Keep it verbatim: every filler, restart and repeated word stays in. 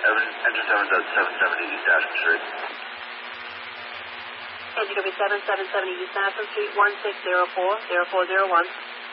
Engine seven does seven seventy East Ashland Street. Engine will be seven seven seven East Ashland Street, one six zero four zero four zero one.